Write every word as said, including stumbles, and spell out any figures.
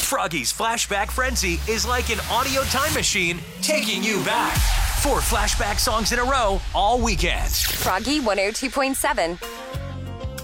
Froggy's Flashback Frenzy is like an audio time machine taking you back. Four flashback songs in a row all weekend. Froggy one oh two point seven.